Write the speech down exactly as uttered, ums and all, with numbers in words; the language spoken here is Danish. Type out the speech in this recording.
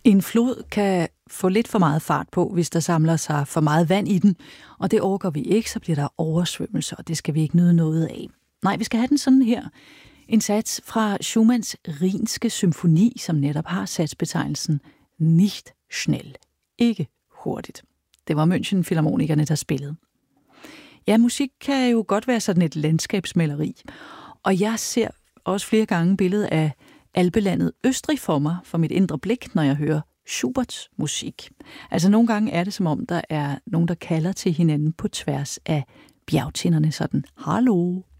En flod kan få lidt for meget fart på, hvis der samler sig for meget vand i den, og det orker vi ikke, så bliver der oversvømmelser, og det skal vi ikke nyde noget af. Nej, vi skal have den sådan her. En sats fra Schumanns Rhinske symfoni, som netop har satsbetegnelsen nicht schnell. Ikke hurtigt. Det var München Philharmonikerne, der spillede. Ja, musik kan jo godt være sådan et landskabsmaleri, og jeg ser også flere gange billedet af alpelandet Østrig for mig, for mit indre blik, når jeg hører Schuberts musik. Altså nogle gange er det som om, der er nogen, der kalder til hinanden på tværs af bjergtinderne sådan, hallo.